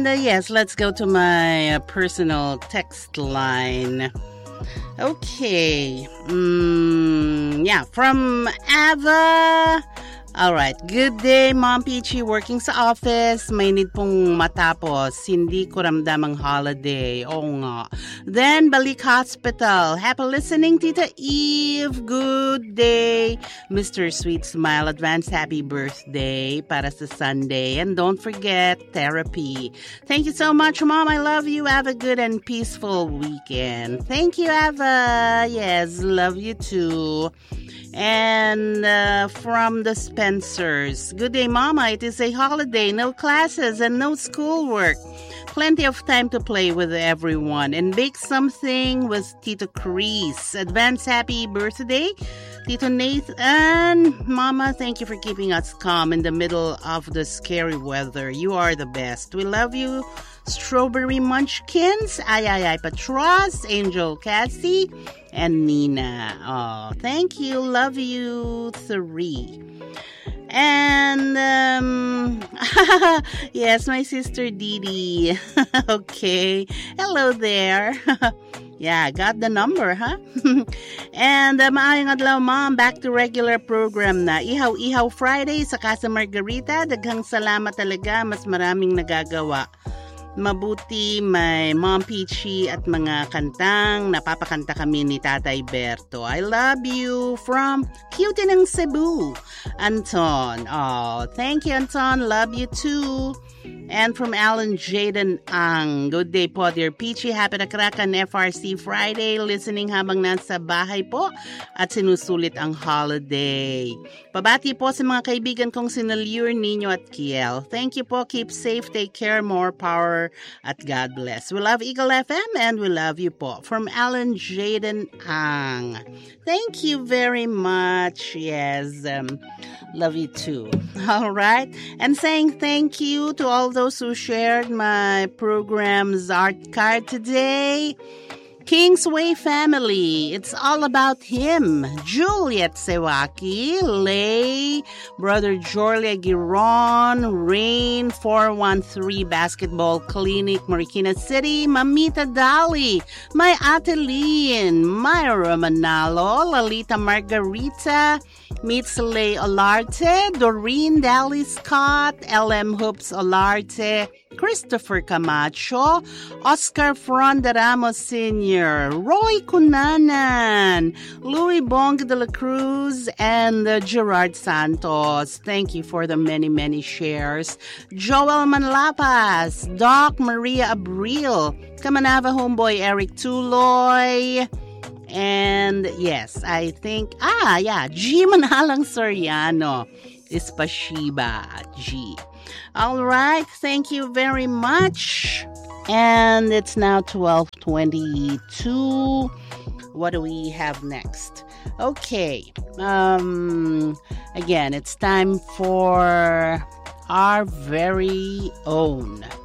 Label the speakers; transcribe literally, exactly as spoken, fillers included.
Speaker 1: uh, yes, let's go to my uh, personal text line. Okay. Mm, yeah, from Ava. All right. Good day, Mom Peachy. Working sa office. May need pong matapos. Hindi ko ramdam ang holiday. Oo nga. Then, balik hospital. Happy listening, Tita Eve. Good day. Mister Sweet Smile, advance happy birthday para sa Sunday. And don't forget, therapy. Thank you so much, Mom. I love you. Have a good and peaceful weekend. Thank you, Ava. Yes, love you too. And uh, from the Spencers, good day, Mama. It is a holiday, no classes and no schoolwork. Plenty of time to play with everyone and bake something with Tito Chris. Advance happy birthday, Tito Nathan. Mama, thank you for keeping us calm in the middle of the scary weather. You are the best. We love you. Strawberry Munchkins, Ay Ay Ay Patros, Angel Cassie, and Nina. Oh, thank you. Love you. Three. And, um, yes, my sister Didi. Okay. Hello there. Yeah, got the number, huh? And uh, maayong adlaw, Mom. Back to regular program na. Ihaw-Ihaw Friday sa Casa Margarita. Daghang salamat talaga. Mas maraming nagagawa. Mabuti may Mom Peachy at mga kantang napapakanta kami ni Tatay Berto. I love you from Cutie ng Cebu, Anton. Oh, thank you, Anton. Love you too. And from Alan Jaden Ang. Good day po, dear Peachy. Happy na Krakan F R C Friday. Listening habang nasa bahay po at sinusulit ang holiday. Pabati po sa mga kaibigan kong sinalure, Nino at Kiel. Thank you po. Keep safe, take care, more power, at God bless. We love Eagle F M and we love you po. From Alan Jaden Ang. Thank you very much. Yes, um, love you too. All right. And saying thank you to all those who shared my program's art card today. Kingsway family, it's all about him. Juliet Sewaki, Lay, Brother Jorlia Giron, Rain, four one three Basketball Clinic, Marikina City, Mamita Dali, my Ate Lean, Myra Manalo, Lalita Margarita, meets Lay Olarte, Doreen Dally Scott, L M Hoops Olarte, Christopher Camacho, Oscar Fronda Ramos Senior, Roy Cunanan, Louis Bong de la Cruz, and uh, Gerard Santos. Thank you for the many, many shares. Joel Manlapas, Doc Maria Abril, Kamanava Homeboy Eric Tuloy, and yes, I think, ah, yeah, G Manalang Soriano, Ispashiba, G. All right, thank you very much. And it's now twelve twenty-two. What do we have next? Okay. Um, again, it's time for our very own